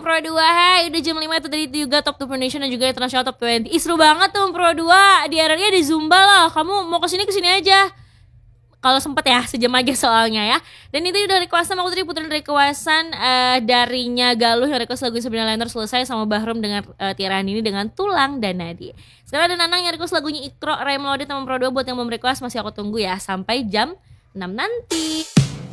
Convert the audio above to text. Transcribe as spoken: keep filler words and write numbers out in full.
Pro dua. Hai, udah jam lima itu tadi juga top dua puluh Indonesia dan juga internasional top dua puluh. Ih, seru banget tuh Pro dua. Di area di Zumba loh. Kamu mau kesini kesini aja. Kalau sempet ya, sejam aja soalnya ya. Dan itu udah requestan, aku tadi puterin requestan uh, darinya Galuh yang request lagu Sabrina Lenter selesai, sama Bahrum dengan uh, Tiara ini dengan Tulang dan Nadi. Sekarang ada Nanang yang request lagunya Ikro, Ray Melody, teman Pro dua. Buat yang belum request masih aku tunggu ya sampai jam enam nanti.